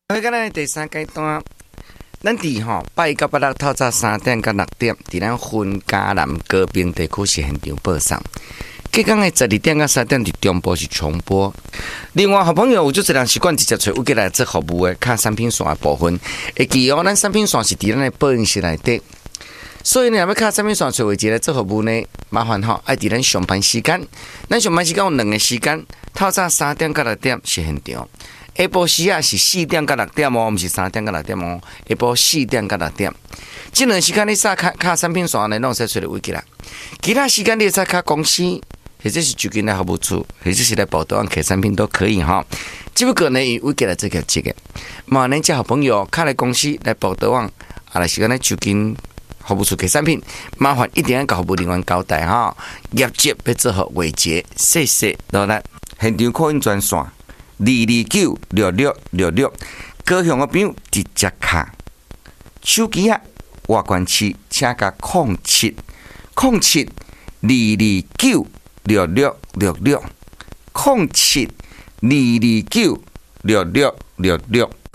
咱的第三阶段，咱伫拜一到拜六透早3点到6点，伫咱分嘉南高屏地区是现场播送。隔天的12点到3点伫中部是重播。另外，好朋友有就是人习惯直接找有过来做服务的，看产品线的部分。会记哦，咱产品线是伫咱的保养室内底。所以呢，要看产品线找位置来做服务呢，麻烦爱伫咱上班时间。咱上班时间有2个时间，透早3点到6点是现场。下晡时啊是4点到6点哦，不是3点到6点哦。下晡4点到6点，这2个时间你卡产品线呢，拢使找到位置啦。其他时间你使卡公司，或者是就近来服务处，或者是来报道案客产品都可以哈。只不过呢，以位置来做这个。嘛，恁这好朋友卡来公司来报道案，来时间来就近服务处客产品，麻烦一定要甲服务人员交代哈。业绩要做好维持，谢谢。落来现场扣印专线。2296666，高雄的朋友直接卡手机啊，外关区请甲07022966660722296666。